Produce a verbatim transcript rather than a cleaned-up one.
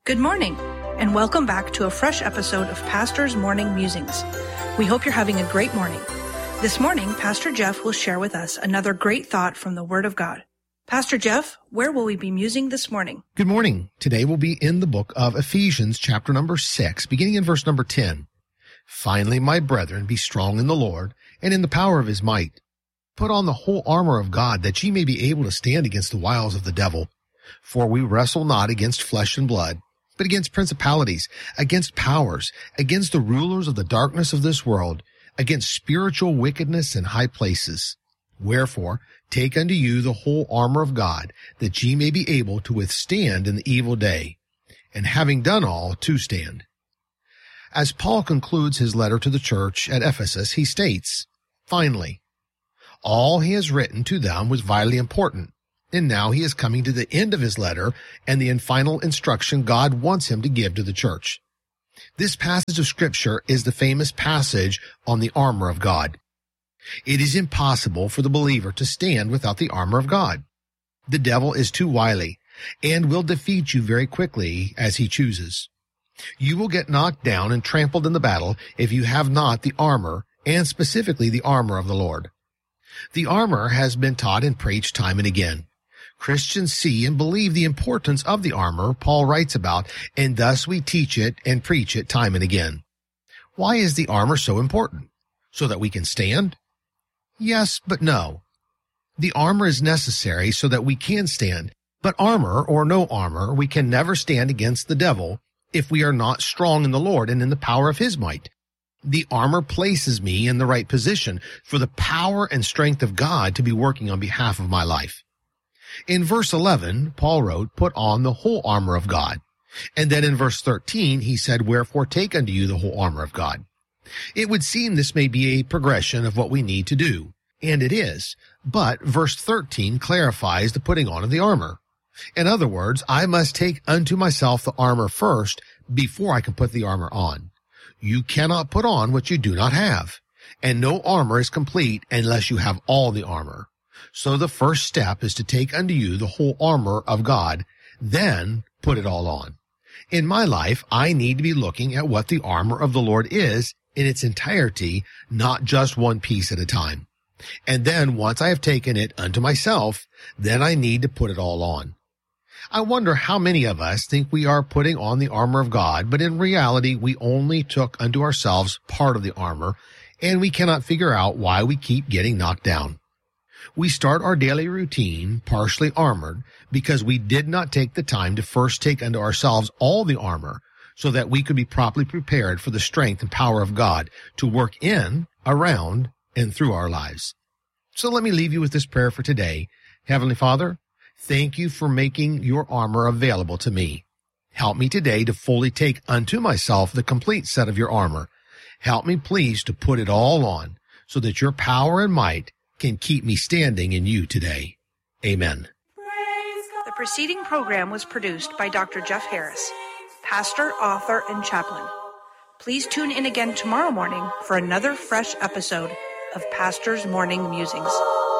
Good morning, and welcome back to a fresh episode of Pastor's Morning Musings. We hope you're having a great morning. This morning, Pastor Jeff will share with us another great thought from the Word of God. Pastor Jeff, where will we be musing this morning? Good morning. Today we'll be in the book of Ephesians, chapter number six, beginning in verse number ten. Finally, my brethren, be strong in the Lord and in the power of his might. Put on the whole armor of God, that ye may be able to stand against the wiles of the devil. For we wrestle not against flesh and blood, but against principalities, against powers, against the rulers of the darkness of this world, against spiritual wickedness in high places. Wherefore, take unto you the whole armor of God, that ye may be able to withstand in the evil day, and having done all, to stand. As Paul concludes his letter to the church at Ephesus, he states, finally, all he has written to them was vitally important. And now he is coming to the end of his letter and the final instruction God wants him to give to the church. This passage of Scripture is the famous passage on the armor of God. It is impossible for the believer to stand without the armor of God. The devil is too wily and will defeat you very quickly as he chooses. You will get knocked down and trampled in the battle if you have not the armor, and specifically the armor of the Lord. The armor has been taught and preached time and again. Christians see and believe the importance of the armor Paul writes about, and thus we teach it and preach it time and again. Why is the armor so important? So that we can stand? Yes, but no. The armor is necessary so that we can stand, but armor or no armor, we can never stand against the devil if we are not strong in the Lord and in the power of his might. The armor places me in the right position for the power and strength of God to be working on behalf of my life. In verse eleven, Paul wrote, put on the whole armor of God. And then in verse thirteen, he said, wherefore take unto you the whole armor of God. It would seem this may be a progression of what we need to do, and it is. But verse thirteen clarifies the putting on of the armor. In other words, I must take unto myself the armor first before I can put the armor on. You cannot put on what you do not have, and no armor is complete unless you have all the armor. So the first step is to take unto you the whole armor of God, then put it all on. In my life, I need to be looking at what the armor of the Lord is in its entirety, not just one piece at a time. And then once I have taken it unto myself, then I need to put it all on. I wonder how many of us think we are putting on the armor of God, but in reality, we only took unto ourselves part of the armor, and we cannot figure out why we keep getting knocked down. We start our daily routine partially armored because we did not take the time to first take unto ourselves all the armor so that we could be properly prepared for the strength and power of God to work in, around, and through our lives. So let me leave you with this prayer for today. Heavenly Father, thank you for making your armor available to me. Help me today to fully take unto myself the complete set of your armor. Help me please to put it all on so that your power and might can keep me standing in you today. Amen. The preceding program was produced by Doctor Jeff Harris, pastor, author, and chaplain. Please tune in again tomorrow morning for another fresh episode of Pastor's Morning Musings.